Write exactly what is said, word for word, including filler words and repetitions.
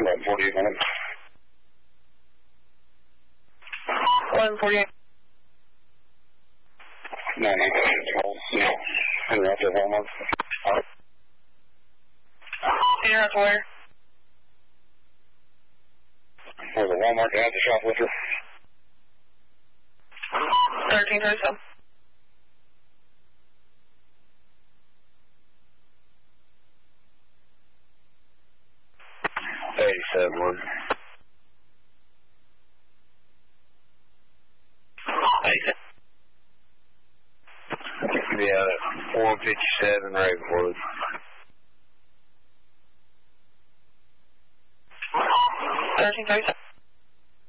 About forty-eight minutes. eleven forty-eight. ninety-eight twelve. Yeah. And you're out there, Walmart. All right. And you're out to where? For the Walmart to have the shoplifter. thirteen thirty-seven. eighty-seven one. eighty-seven. Yeah, at four fifty-seven Ravenwood. thirteen thirty-seven.